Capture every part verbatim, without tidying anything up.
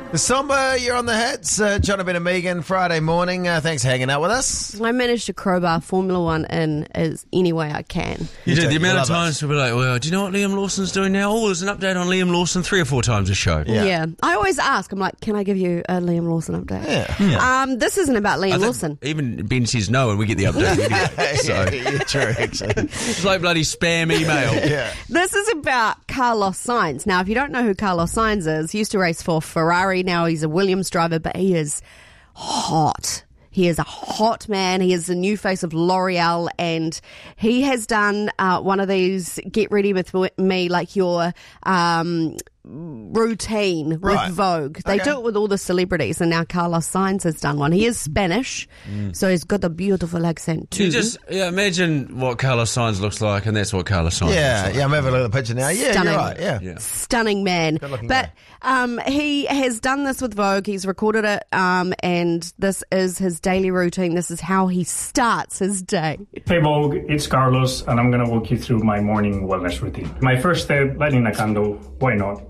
The Somber, you're on the hits. Uh, Jonathan and Megan, Friday morning. Uh, thanks for hanging out with us. I managed to crowbar Formula One in as any way I can. You did. The amount of love times we'll be like, well, do you know what Liam Lawson's doing now? Oh, there's an update on Liam Lawson three or four times a show. Yeah. Yeah. I always ask, I'm like, can I give you a Liam Lawson update? Yeah. yeah. Um, this isn't about I Liam think Lawson. even Ben says no and we get the update. anyway. So yeah, yeah, true, actually. it's like bloody spam email. Yeah. This is about Carlos Sainz. Now, if you don't know who Carlos Sainz is, he used to race for Ferrari. Now he's a Williams driver, but he is hot. He is a hot man. He is the new face of L'Oreal, and he has done uh, one of these get ready with me, like your um, routine with Right. Vogue. They Okay. do it with all the celebrities, and now Carlos Sainz has done one. He is Spanish, so he's got a beautiful accent too. You just yeah, imagine what Carlos Sainz looks like, and that's what Carlos Sainz Yeah, looks like. yeah, I'm having a look at the picture now. Yeah, Stunning. you're right, yeah. Yeah. Stunning man. Good-looking But um, he has done this with Vogue. He's recorded it, um, and this is his daily routine. This is how he starts his day. Hey Vogue, it's Carlos, and I'm gonna walk you through my morning wellness routine. My first step, lighting a candle. Why not?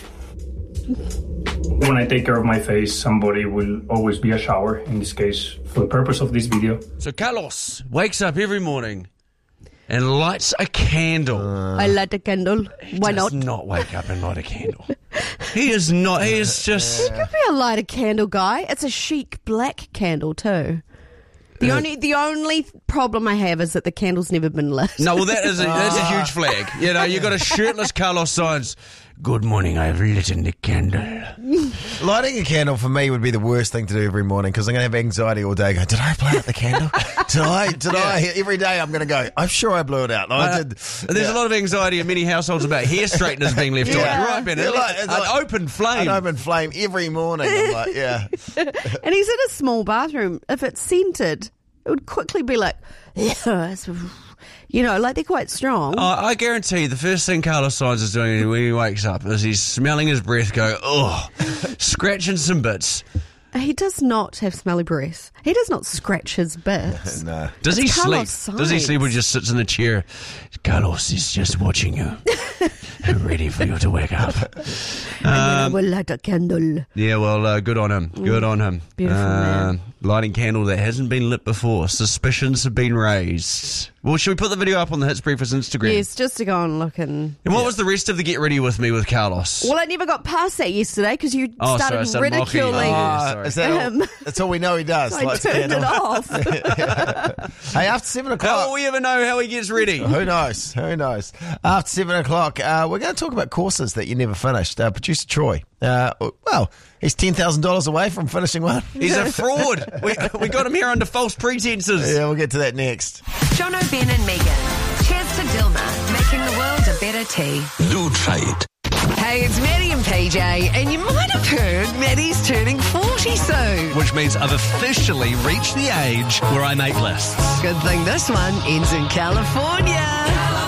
When I take care of my face, somebody will always be a shower. In this case, for the purpose of this video. So Carlos wakes up every morning and lights a candle. I light a candle. Why Does not? not wake up and light a candle. He is not. He is just. Could be a light a candle guy. It's a chic black candle too. The only the only problem I have is that the candle's never been lit. No, well, that is a, that's a huge flag. You know, you got a shirtless Carlos Sainz. Good morning, I've lit in the candle. Lighting a candle for me would be the worst thing to do every morning because I'm going to have anxiety all day. Go, did I blow out the candle? did I? Did I? Every day I'm going to go, I'm sure I blew it out. No, I Uh, did. There's a lot of anxiety in many households about hair straighteners being left Yeah. on. You're right, Ben. Yeah, An- like- it's an like- open flame. An open flame every morning. I'm like, yeah. And he's in a small bathroom. If it's scented, it would quickly be like, yes, you know, like they're quite strong. Oh, I guarantee the first thing Carlos Sainz is doing when he wakes up is he's smelling his breath, go, oh, scratching some bits. He does not have smelly breath. He does not scratch his bits. No. Does he It's sleep? Carlos Does he Sainz. sleep or just sits in the chair? Carlos is just watching you, ready for you to wake up. And then I will light a candle. Yeah, well, uh, good on him. Good on him. Beautiful Uh, man. Lighting candle that hasn't been lit before. Suspicions have been raised. Well, should we put the video up on the Hits Breakfast Instagram? Yes, just to go and look and... And what was the rest of the Get Ready With Me with Carlos? Well, I never got past that yesterday because you Oh, started sorry, I started mocking you. ridiculing. Oh, Uh, sorry. is that all, Um, that's all we know he does. I lights a turned it candle. off. Hey, after seven How o'clock. will we ever know how he gets ready? Who knows? Who knows? After seven o'clock, uh, we're going to talk about courses that you never finished. Uh, Producer Troy, uh, well, he's ten thousand dollars away from finishing one. He's a fraud. we, we got him here under false pretenses. Yeah, we'll get to that next. Jono, Ben and Megan. Cheers to Dilma, making the world a better tea. Lutrate. Hey, it's Maddie and P J, and you might have heard Maddie's turning forty soon. Which means I've officially reached the age where I make lists. Good thing this one ends in California.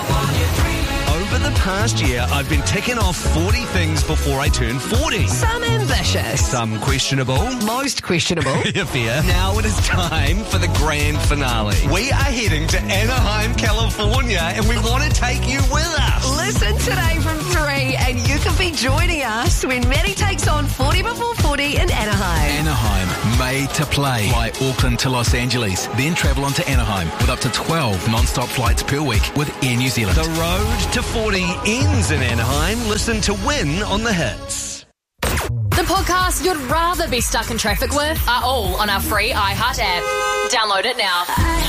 Over the past year, I've been ticking off forty things before I turn forty. Some ambitious. Some questionable. Most questionable. If yeah. Now it is time for the grand finale. We are heading to Anaheim, California, and we want to take you with us. Listen today from three, and you can be joining us when Maddie takes on forty before forty in Anaheim. Anaheim, made to play. Fly Auckland to Los Angeles, then travel on to Anaheim with up to twelve non-stop flights per week with Air New Zealand. The road to forty ends in Anaheim. Listen to Win on the Hits. The podcasts you'd rather be stuck in traffic with are all on our free iHeart app. Download it now.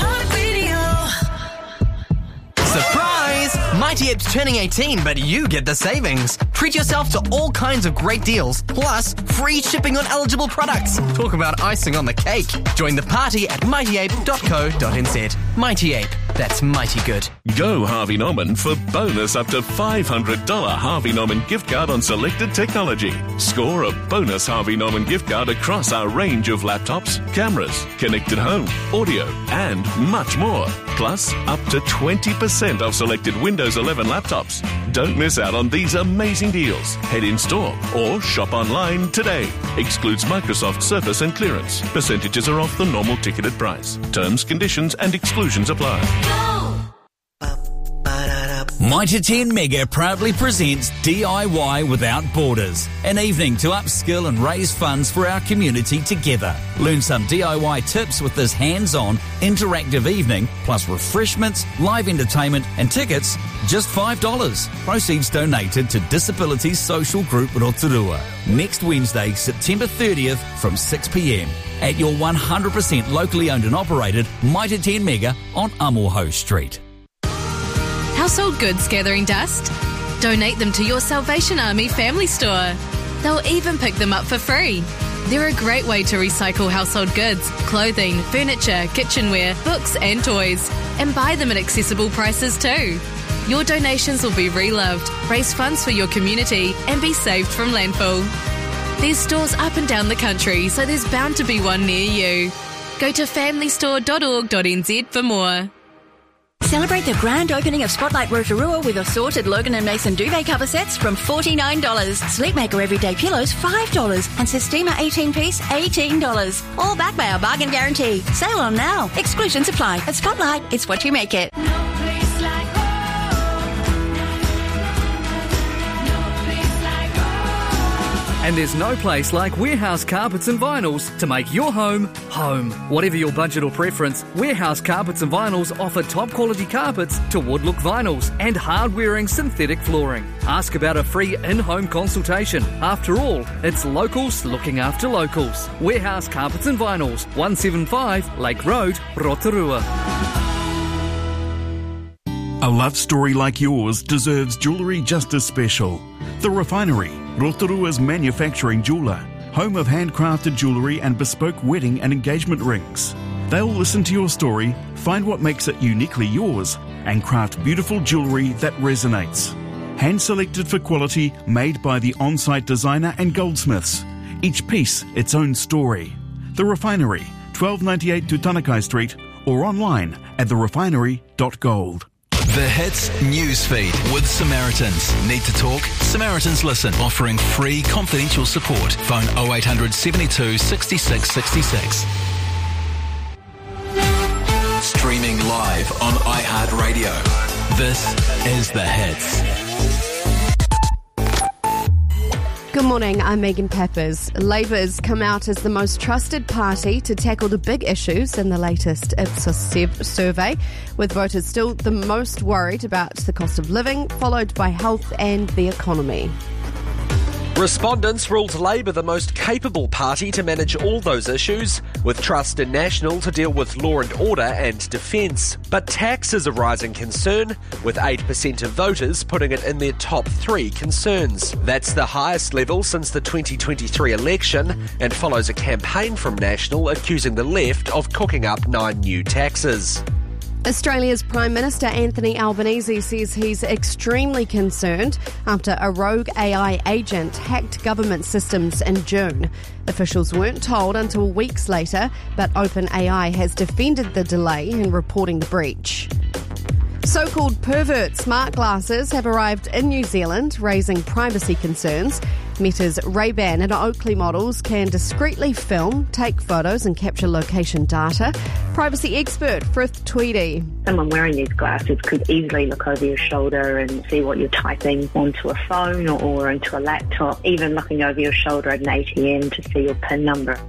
Surprise! Mighty App's turning eighteen, but you get the savings. Treat yourself to all kinds of great deals, plus free shipping on eligible products. Talk about icing on the cake. Join the party at mighty ape dot co dot n z. Mighty Ape, that's mighty good. Go Harvey Norman for bonus up to five hundred dollars Harvey Norman gift card on selected technology. Score a bonus Harvey Norman gift card across our range of laptops, cameras, connected home, audio, and much more. Plus, up to twenty percent off selected Windows eleven laptops. Don't miss out on these amazing deals. Head in store or shop online today. Excludes Microsoft Surface and clearance. Percentages are off the normal ticketed price. Terms, conditions, and exclusions apply. Mitre ten Mega proudly presents D I Y Without Borders, an evening to upskill and raise funds for our community together. Learn some D I Y tips with this hands-on, interactive evening, plus refreshments, live entertainment and tickets, just five dollars. Proceeds donated to Disability Social Group Rotorua. Next Wednesday, September thirtieth from six p m at your one hundred percent locally owned and operated Mitre ten Mega on Amoho Street. Household goods gathering dust? Donate them to your Salvation Army family store. They'll even pick them up for free. They're a great way to recycle household goods, clothing, furniture, kitchenware, books and toys, and buy them at accessible prices too. Your donations will be reloved, raise funds for your community, and be saved from landfill. There's stores up and down the country, so there's bound to be one near you. Go to family store dot org dot n z for more. Celebrate the grand opening of Spotlight Rotorua with assorted Logan and Mason duvet cover sets from forty-nine dollars. Sleepmaker everyday pillows, five dollars. And Sistema eighteen piece, eighteen dollars. All backed by our bargain guarantee. Sale on now. Exclusions apply. At Spotlight, it's what you make it. And there's no place like Warehouse Carpets and Vinyls to make your home, home. Whatever your budget or preference, Warehouse Carpets and Vinyls offer top quality carpets to wood-look vinyls and hard-wearing synthetic flooring. Ask about a free in-home consultation. After all, it's locals looking after locals. Warehouse Carpets and Vinyls, one seventy-five Lake Road, Rotorua. A love story like yours deserves jewellery just as special. The Refinery, Rotorua's manufacturing jeweller, home of handcrafted jewellery and bespoke wedding and engagement rings. They'll listen to your story, find what makes it uniquely yours, and craft beautiful jewellery that resonates. Hand-selected for quality, made by the on-site designer and goldsmiths. Each piece its own story. The Refinery, twelve ninety-eight Tutanekai Street, or online at the refinery dot gold. The Hits Newsfeed with Samaritans. Need to talk? Samaritans Listen, offering free confidential support. Phone oh eight hundred seventy-two sixty-six sixty-six. Streaming live on iHeartRadio. This is The Hits. Good morning, I'm Megan Peppers. Labour's come out as the most trusted party to tackle the big issues in the latest Ipsos survey, with voters still the most worried about the cost of living, followed by health and the economy. Respondents ruled Labour the most capable party to manage all those issues, with Trust in National to deal with law and order and defence. But tax is a rising concern, with eight percent of voters putting it in their top three concerns. That's the highest level since the twenty twenty-three election, and follows a campaign from National accusing the left of cooking up nine new taxes. Australia's Prime Minister Anthony Albanese says he's extremely concerned after a rogue A I agent hacked government systems in June. Officials weren't told until weeks later, but OpenAI has defended the delay in reporting the breach. So-called pervert smart glasses have arrived in New Zealand, raising privacy concerns. Meta's Ray-Ban and Oakley models can discreetly film, take photos and capture location data. Privacy expert Frith Tweedy. Someone wearing these glasses could easily look over your shoulder and see what you're typing onto a phone or, or onto a laptop, even looking over your shoulder at an A T M to see your PIN number.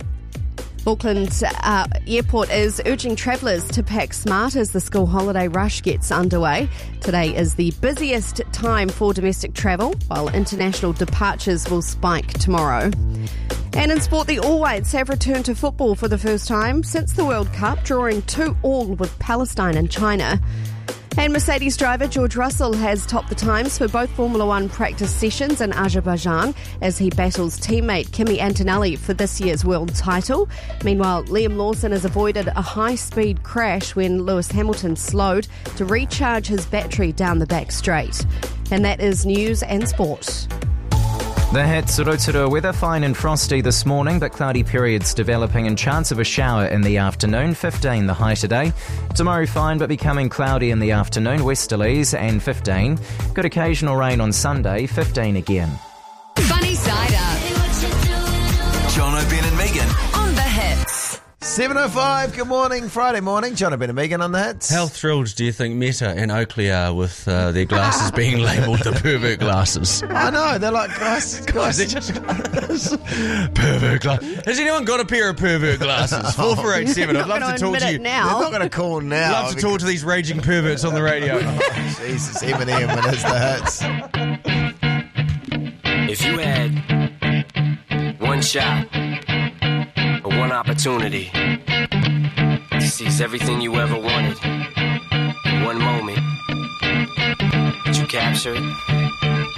Auckland uh, Airport is urging travellers to pack smart as the school holiday rush gets underway. Today is the busiest time for domestic travel, while international departures will spike tomorrow. And in sport, the All Whites have returned to football for the first time since the World Cup, drawing two all with Palestine and China. And Mercedes driver George Russell has topped the times for both Formula One practice sessions in Azerbaijan as he battles teammate Kimi Antonelli for this year's world title. Meanwhile, Liam Lawson has avoided a high-speed crash when Lewis Hamilton slowed to recharge his battery down the back straight. And that is news and sport. The Hits Rotorua weather fine and frosty this morning, but cloudy periods developing and chance of a shower in the afternoon. fifteen the high today. Tomorrow fine but becoming cloudy in the afternoon. Westerlies and fifteen. Good occasional rain on Sunday. fifteen again. Funny Side Up. John O'Brien and Megan On The Hits. seven oh five, good morning, Friday morning. John and Megan on the hits. How thrilled do you think Meta and Oakley are with uh, their glasses being labelled the pervert glasses? I know, they're like, guys, guys. They're just pervert glasses. Has anyone got a pair of pervert glasses? four four eight seven. I'd love to talk to you. Now. They're not going to call now. Love to talk to these raging perverts on the radio. Oh, Jesus, Eminem and it's the hits. If you had one shot or one opportunity to seize everything you ever wanted in one moment, would you capture it?